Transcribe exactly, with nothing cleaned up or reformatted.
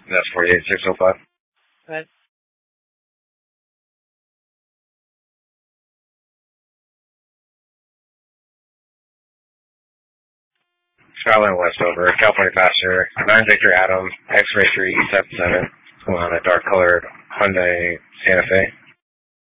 That's forty-eight six oh five. Right. Skyline Westover, California passenger, nine Victor Adam, X-ray three seven seven, on a dark colored Hyundai Santa Fe.